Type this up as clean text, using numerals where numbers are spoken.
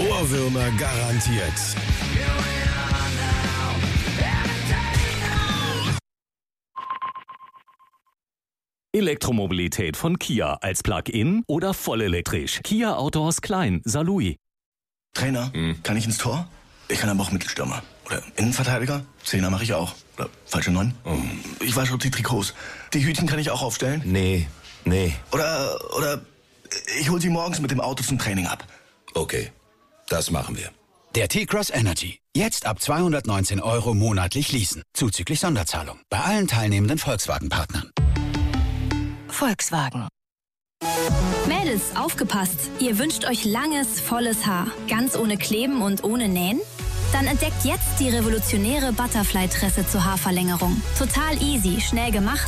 Ohrwürmer garantiert. Elektromobilität von Kia als Plug-in oder vollelektrisch. Kia Outdoors Klein, Saarlouis. Trainer, kann ich ins Tor? Ich kann aber auch Mittelstürmer. Oder Innenverteidiger? Zehner mache ich auch. Oder falsche 9? Ich wasche die Trikots. Die Hütchen kann ich auch aufstellen? Nee. Oder ich hol sie morgens mit dem Auto zum Training ab. Okay, das machen wir. Der T-Cross Energy. Jetzt ab 219 € monatlich leasen. Zuzüglich Sonderzahlung. Bei allen teilnehmenden Volkswagen-Partnern. Volkswagen. Mädels, aufgepasst! Ihr wünscht euch langes, volles Haar. Ganz ohne Kleben und ohne Nähen? Dann entdeckt jetzt die revolutionäre Butterfly-Tresse zur Haarverlängerung. Total easy, schnell gemacht